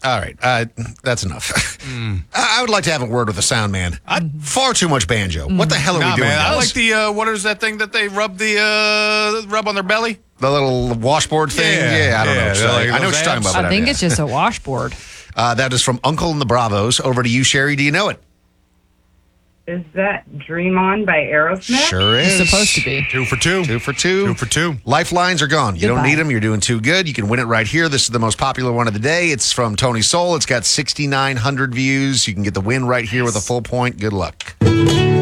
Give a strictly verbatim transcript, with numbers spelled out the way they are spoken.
All right. Uh, that's enough. Mm. I would like to have a word with the sound man. I, Far too much banjo. Mm. What the hell are nah, we doing, man, guys? I like the, uh, what is that thing that they rub the, uh, rub on their belly? The little washboard thing? Yeah, yeah I don't yeah, know. So, like I know what you're talking about. I think it's just a washboard. Uh, that is from Uncle and the Bravos. Over to you, Sherry. Do you know it? Is that Dream On by Aerosmith? Sure is. It's supposed to be. Two for two. Two for two. Two for two. Lifelines are gone. You Goodbye. don't need them. You're doing too good. You can win it right here. This is the most popular one of the day. It's from Tony Soul. It's got sixty-nine hundred views. You can get the win right here with a full point. Good luck.